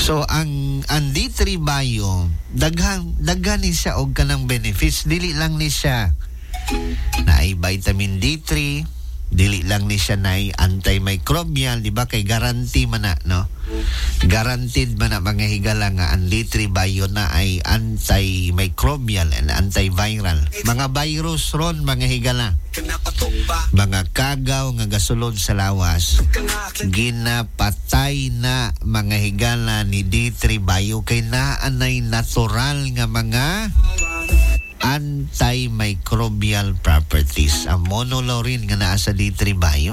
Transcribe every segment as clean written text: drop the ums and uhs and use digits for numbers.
So ang D3 Bio daghan ni siya og kanang benefits, dili lang ni siya na ay vitamin D3, dili lang ni siya na antimicrobial, di ba, kay guarantee man na, no? Guaranteed man na mga higala nga ang D3 Bio na ay antimicrobial and antiviral. Mga virus ron mga higala, mga kagaw nga gasulod sa lawas, ginapatay na mga higala ni D3 Bio kay naanay natural nga mga antimicrobial properties. Ang monolaurin nga naa sa D3 Bio.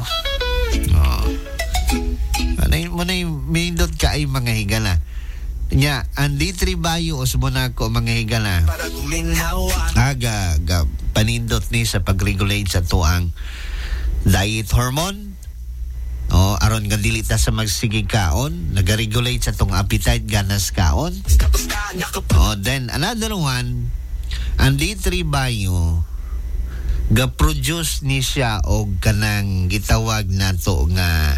Manay mindot ka ay mga higala. Nya, ang D3 Bio usbo na ko mga higala. Aga panindot ni sa pag-regulate sa tuang diet hormone. Aron nga dili ta sa magsigig kaon, nag-regulate sa tong appetite ganas kaon. Then another one, ang D3 Bio ga-produce ni siya og kanang gitawag nato nga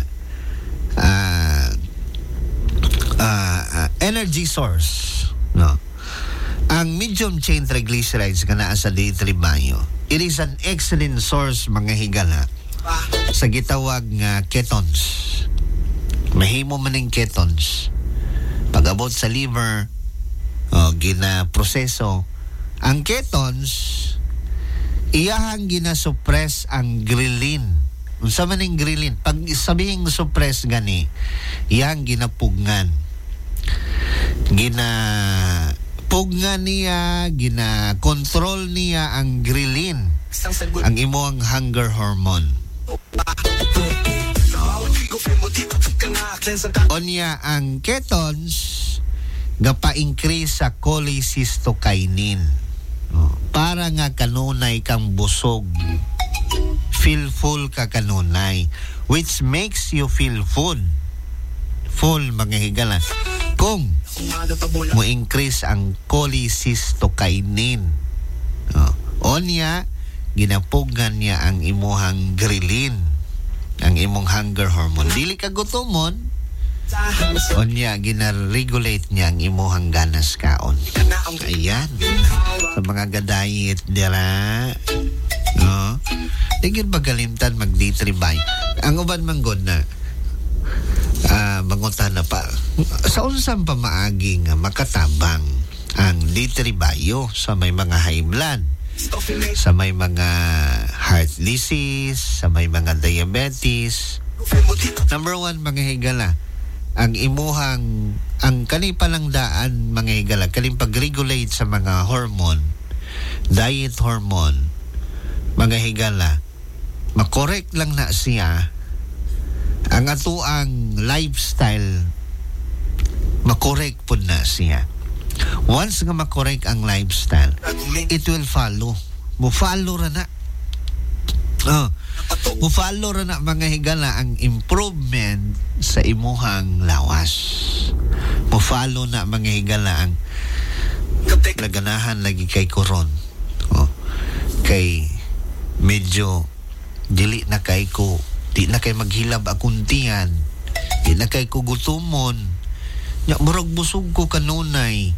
energy source, no? Ang medium chain triglycerides nga naa sa D3 Bio, it is an excellent source mga higala sa gitawag nga ketones. Mahimo man ning ketones pag abot sa liver gina-proseso. Ang ketones iyahang gina-suppress ang ghrelin. Unsa man ning ghrelin? Pag sabihing suppress gani, iyang ginapugngan. Ginapugngan niya, gina-control niya ang ghrelin, ang imong hunger hormone. Onya ang ketones gapa-increase sa cholecystokinin. Para nga kanunay kang busog. Feel full ka kanunay, which makes you feel full mga higala kung mo increase ang cholecystokinin. Onya ginapugan niya ang imuhang ghrelin, ang imong hunger hormone. Dili ka gutomon, onya gina-regulate niya ang imuhang ganas kaon. Ayan, sa mga gadayit dira, no? Tigil magalimtan mag D3 Bio. Ang uban manggod na mangutan na pa sa unsang pamaagi nga makatabang ang D3 Bio sa may mga high blood, sa may mga heart disease, sa may mga diabetes. Number 1 mga higala, ang kani palangdaan mga higala, kaning pag-regulate sa mga hormone, diet hormone mga higala, makorek lang na siya ang atuang lifestyle, makorek po na siya. Once nga makorek ang lifestyle, it will follow. Mo-follow ra na. Mo-follow ra na mga higala ang improvement sa imuhang lawas. Mo-follow na mga higala ang naganahan lagi kay koron. Kay medyo dili na kay ko, di na kay maghilab akuntian, di na kay ko gutumon, nya murag busog ko kanunay,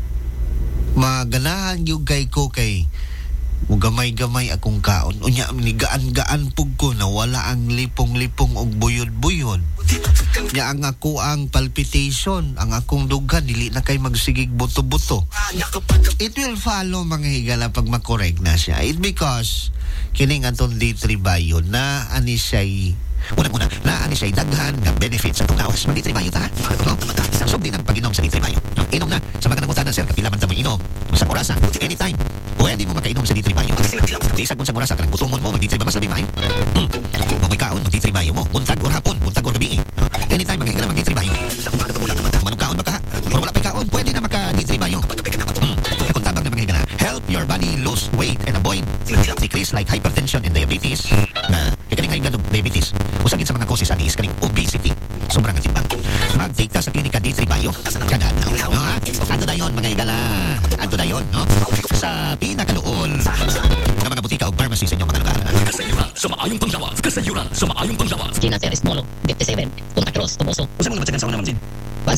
maganahan yung kay ko kay gamay-gamay akong kaon, unya nigaan-gaan pug ko na wala ang lipong-lipong og buyod-buyod. Nya ang ako ang palpitation, ang akong dughan dili na kay magsigig buto-buto. It will follow mga higala pag makorek na siya. It because kining atong D3 Bio na ani siya'y unang-una na ani siya'y daghan nga benefits sa itong lawas. Mag D3 Bio ta, so din ang pag-inom sa D3 Bio. Inom na sa mga nangutan na sir, kapila man ta mo inom sa orasa, anytime pwede mo makainom sa D3 Bio. Isag mo sa orasa kanang gutomon mo mag D3 ba mas labi Bio, may kaon mag D3 Bio mo buntag or hapon, buntag or gabi, anytime mag D3 Bio. Manong kaon ba ka? Pero wala pa kaon, pwede na maka D3 Bio. Kung tabang na mga higala, help your body lose weight and avoid decrease like hypertension and diabetes. Na kikaling nga yung diabetes, usagin sa mga causes ani is kaning obesity, sobrang timbang. Mag-take ta sa klinika D3 Bio kada adlaw. Ato dayon mga higala, ato dayon, no? Sa pinakaluol ng mga butika o pharmacy sa inyong mga lugar. Kasayuran sa maayong panglawas. Kasayuran sa maayong panglawas. Gina Teres Molo, 57, Punta Cross, Toboso. Usa mo naman sa kansa naman din.